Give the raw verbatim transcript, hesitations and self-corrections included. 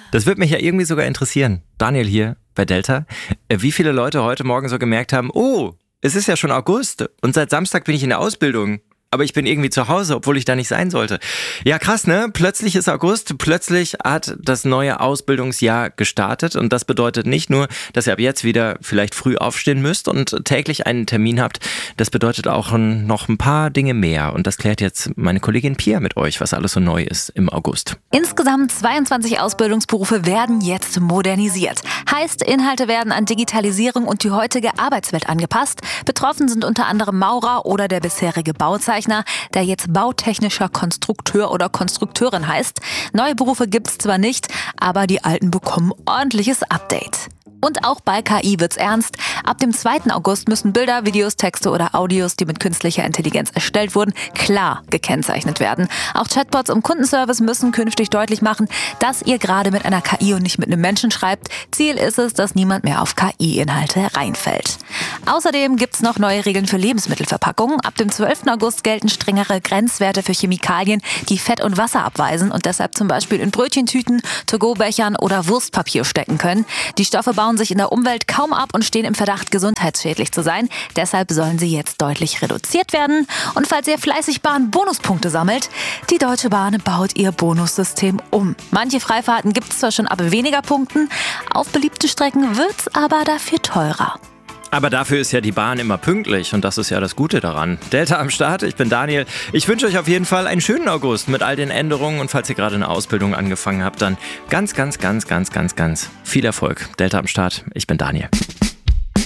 Das würde mich ja irgendwie sogar interessieren. Daniel hier bei Delta. Wie viele Leute heute Morgen so gemerkt haben, oh, es ist ja schon August und seit Samstag bin ich in der Ausbildung. Aber ich bin irgendwie zu Hause, obwohl ich da nicht sein sollte. Ja, krass, ne? Plötzlich ist August, plötzlich hat das neue Ausbildungsjahr gestartet und das bedeutet nicht nur, dass ihr ab jetzt wieder vielleicht früh aufstehen müsst und täglich einen Termin habt. Das bedeutet auch noch ein paar Dinge mehr und das klärt jetzt meine Kollegin Pia mit euch, was alles so neu ist im August. Insgesamt zweiundzwanzig Ausbildungsberufe werden jetzt modernisiert. Heißt, Inhalte werden an Digitalisierung und die heutige Arbeitswelt angepasst. Betroffen sind unter anderem Maurer oder der bisherige Bauzeichner, der jetzt bautechnischer Konstrukteur oder Konstrukteurin heißt. Neue Berufe gibt's zwar nicht, aber die alten bekommen ordentliches Update. Und auch bei K I wird's ernst. Ab dem zweiten August müssen Bilder, Videos, Texte oder Audios, die mit künstlicher Intelligenz erstellt wurden, klar gekennzeichnet werden. Auch Chatbots im Kundenservice müssen künftig deutlich machen, dass ihr gerade mit einer K I und nicht mit einem Menschen schreibt. Ziel ist es, dass niemand mehr auf K I-Inhalte reinfällt. Außerdem gibt's noch neue Regeln für Lebensmittelverpackungen. Ab dem zwölften August gelten strengere Grenzwerte für Chemikalien, die Fett und Wasser abweisen und deshalb zum Beispiel in Brötchentüten, To-Go-Bechern oder Wurstpapier stecken können. Die Stoffe bauen sich in der Umwelt kaum ab und stehen im Verdacht, gesundheitsschädlich zu sein. Deshalb sollen sie jetzt deutlich reduziert werden. Und falls ihr fleißig Bahn-Bonuspunkte sammelt, die Deutsche Bahn baut ihr Bonussystem um. Manche Freifahrten gibt es zwar schon ab weniger Punkten, auf beliebte Strecken wird's aber dafür teurer. Aber dafür ist ja die Bahn immer pünktlich und das ist ja das Gute daran. Delta am Start, ich bin Daniel. Ich wünsche euch auf jeden Fall einen schönen August mit all den Änderungen und falls ihr gerade eine Ausbildung angefangen habt, dann ganz, ganz, ganz, ganz, ganz, ganz viel Erfolg. Delta am Start, ich bin Daniel.